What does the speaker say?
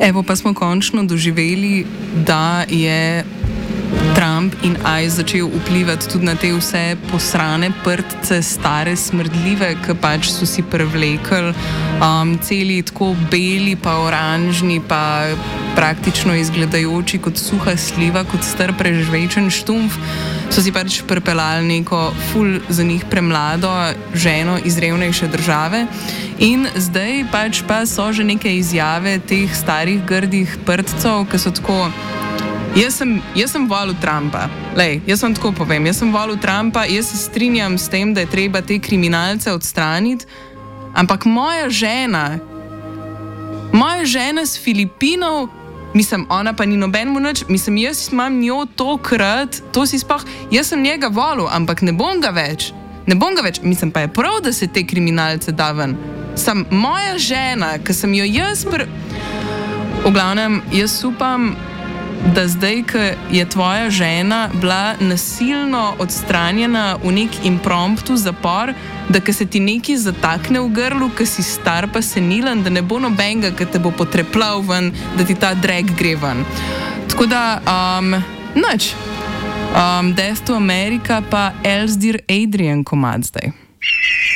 Evo pa smo končno doživeli, da je Trump in ICE začel vplivati tudi na te vse posrane prtce, stare, smrdljive, ki pač so si prevlekli, celi tako beli pa oranžni pa praktično izgledajoči kot suha sliva, kot star prežvečen štumf, so si pač pripeljali neko ful za njih premlado ženo iz revnejše države in zdaj pač pa so že neke izjave teh starih grdih prtcev, ki so tako: Jaz sem volil Trumpa. Lej, jaz vam tako povem, jaz sem volil Trumpa, jaz se strinjam s tem, da je treba te kriminalce odstraniti, ampak moja žena s Filipinov, mislim, ona pa ni nobenemu nič, mislim, jaz imam njo tokrat, to si sploh, jaz sem njega volil, ampak ne bom ga več, mislim, pa je prav, da se te kriminalce da ven. Sam moja žena, ki sem jo jaz v glavnem, jaz upam, da zdaj, ko je tvoja žena bila nasilno odstranjena v nek impromptu zapor, da ko se ti nekaj zatakne v grlu, ko si star pa senilen, da ne bo nobenega, ki te bo potreplal ven, da ti ta drag gre ven. Tako da, Death to America pa Elsdir Adrian komad zdaj.